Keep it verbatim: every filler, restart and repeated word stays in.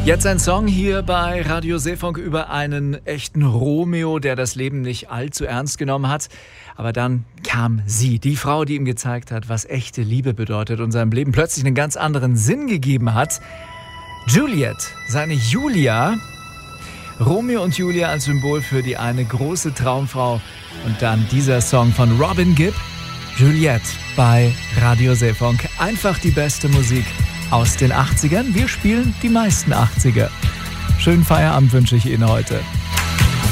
Jetzt ein Song hier bei Radio Seefunk über einen echten Romeo, der das Leben nicht allzu ernst genommen hat. Aber dann kam sie, die Frau, die ihm gezeigt hat, was echte Liebe bedeutet und seinem Leben plötzlich einen ganz anderen Sinn gegeben hat. Juliet, seine Julia. Romeo und Julia als Symbol für die eine große Traumfrau. Und dann dieser Song von Robin Gibb, Juliet bei Radio Seefunk. Einfach die beste Musik aus den achtzigern. Wir spielen die meisten achtziger. Schönen Feierabend wünsche ich Ihnen heute.